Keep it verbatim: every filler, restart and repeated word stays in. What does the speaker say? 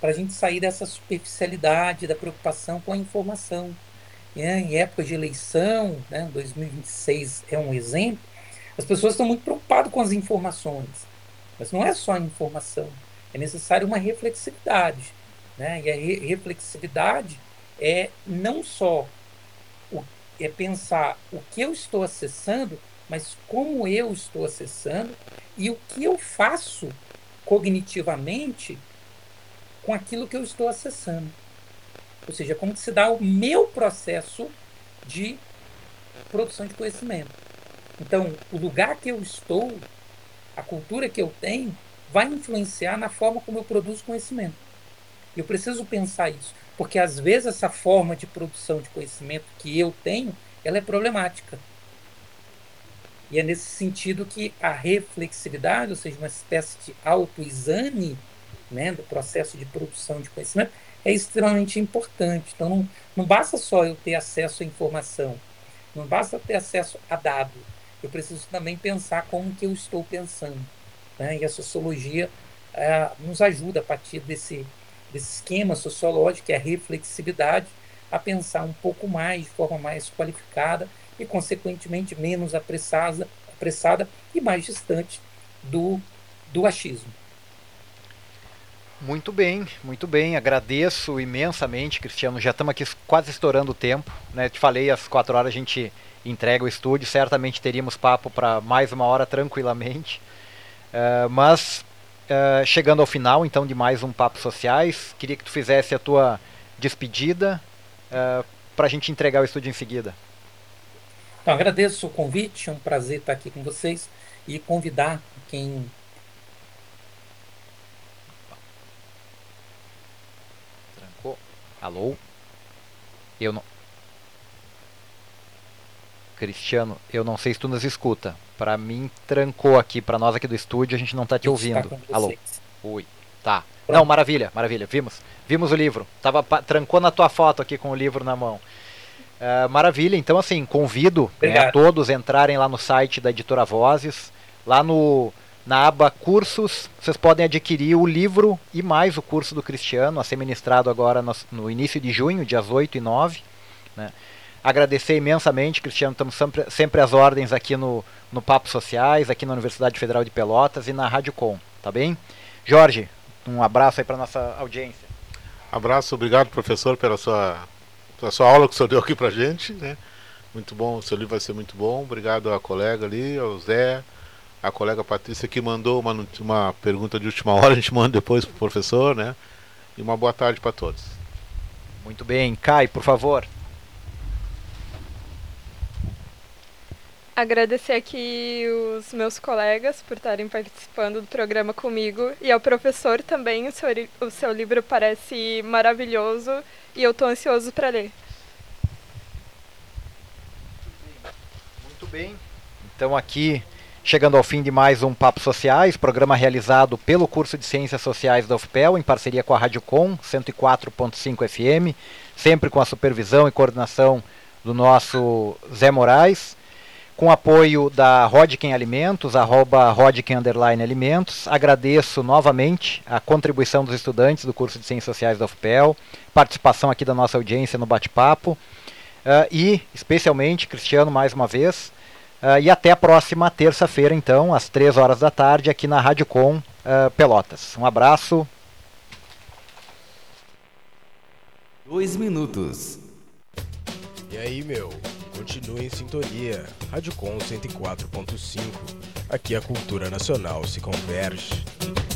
para a gente sair dessa superficialidade, da preocupação com a informação. Né? Em época de eleição, né, dois mil e vinte e seis é um exemplo, as pessoas estão muito preocupadas com as informações, mas não é só a informação, é necessário uma reflexividade. Né? E a re reflexividade é não só o, é pensar o que eu estou acessando, mas como eu estou acessando e o que eu faço cognitivamente com aquilo que eu estou acessando. Ou seja, como que se dá o meu processo de produção de conhecimento. Então, o lugar que eu estou, a cultura que eu tenho, vai influenciar na forma como eu produzo conhecimento. Eu preciso pensar isso, porque às vezes essa forma de produção de conhecimento que eu tenho, ela é problemática. E é nesse sentido que a reflexividade, ou seja, uma espécie de autoexame, né, do processo de produção de conhecimento, é extremamente importante. Então, não, não basta só eu ter acesso à informação, não basta ter acesso a dado, eu preciso também pensar como que eu estou pensando. Né? E a sociologia eh, nos ajuda, a partir desse, desse esquema sociológico, que é a reflexividade, a pensar um pouco mais, de forma mais qualificada e, consequentemente, menos apressada, apressada e mais distante do, do achismo. Muito bem, muito bem. Agradeço imensamente, Cristiano. Já estamos aqui quase estourando o tempo. Né? Te falei, às quatro horas a gente entrega o estúdio. Certamente teríamos papo para mais uma hora tranquilamente. Uh, mas, uh, chegando ao final, então, de mais um Papo Sociais, queria que tu fizesse a tua despedida uh, para a gente entregar o estúdio em seguida. Então, agradeço o convite, é um prazer estar aqui com vocês e convidar quem. Trancou? Alô? Eu não. Cristiano, eu não sei se tu nos escuta. Para mim, trancou aqui. Para nós aqui do estúdio, a gente não tá te Está ouvindo. com Alô? vocês. Oi. Tá. Não, Pronto. maravilha, maravilha. Vimos. Vimos o livro. Tava, trancou na tua foto aqui com o livro na mão. Uh, maravilha, então assim, convido, né, a Obrigado. todos entrarem lá no site da Editora Vozes, lá no, na aba cursos, vocês podem adquirir o livro e mais o curso do Cristiano, a ser ministrado agora no, no início de junho, dias oito e nove. Né. Agradecer imensamente, Cristiano, estamos sempre, sempre às ordens aqui no, no Papo Sociais, aqui na Universidade Federal de Pelotas e na Rádio Com, tá bem? Jorge, um abraço aí para nossa audiência. Abraço, obrigado, professor, pela sua a sua aula que o senhor deu aqui pra gente, né? Muito bom, o seu livro vai ser muito bom. Obrigado à colega ali, ao Zé, à colega Patrícia que mandou uma, uma pergunta de última hora, a gente manda depois pro professor, né? E uma boa tarde para todos. Muito bem, Kai, por favor. Agradecer aqui os meus colegas por estarem participando do programa comigo e ao professor também, o seu, o seu livro parece maravilhoso e eu estou ansioso para ler. Muito bem. Então aqui, chegando ao fim de mais um Papo Sociais, programa realizado pelo curso de Ciências Sociais da U F P E L, em parceria com a Rádio Com, cento e quatro ponto cinco F M, sempre com a supervisão e coordenação do nosso Zé Moraes, com apoio da Rodken Alimentos, arroba Rodken Underline Alimentos. Agradeço novamente a contribuição dos estudantes do curso de Ciências Sociais da U F P E L, participação aqui da nossa audiência no bate-papo, uh, e, especialmente, Cristiano, mais uma vez, uh, e até a próxima terça-feira, então, às três horas da tarde, aqui na Rádio Com uh, Pelotas. Um abraço. Dois minutos. E aí, meu? Continue em sintonia. Rádio Com cento e quatro ponto cinco. Aqui a cultura nacional se converge.